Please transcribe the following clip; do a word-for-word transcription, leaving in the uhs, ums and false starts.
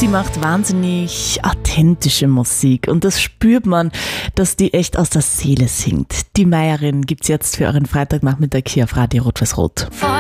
Sie macht wahnsinnig authentische Musik und das spürt man, dass die echt aus der Seele singt. Die Meierin gibt's jetzt für euren Freitagnachmittag hier auf Radio Rot-Weiß-Rot.